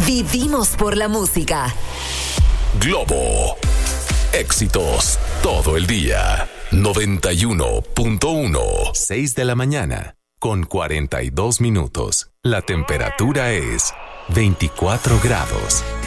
Vivimos por la música. Globo. Éxitos todo el día. 91.1. 6 de la mañana con 42 minutos. La temperatura es 24 grados.